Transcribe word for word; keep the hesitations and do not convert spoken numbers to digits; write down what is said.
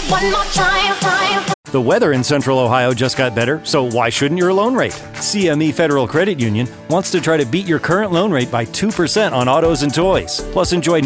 One more time, time. The weather in Central Ohio just got better, so why shouldn't your loan rate? C M E Federal Credit Union wants to try to beat your current loan rate by two percent on autos and toys. Plus, enjoy